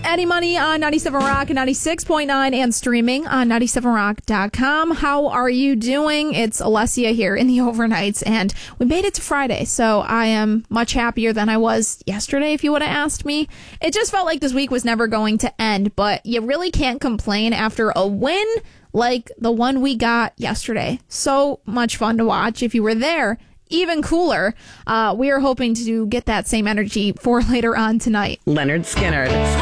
Eddie Money on 97 Rock and 96.9 and streaming on 97rock.com. How are you doing? It's Alessia here in the overnights, and we made it to Friday, so I am much happier than I was yesterday, if you would have asked me. It just felt like this week was never going to end, but you really can't complain after a win like the one we got yesterday. So much fun to watch. If you were there, even cooler. We are hoping to get that same energy for later on tonight. Leonard Skinner.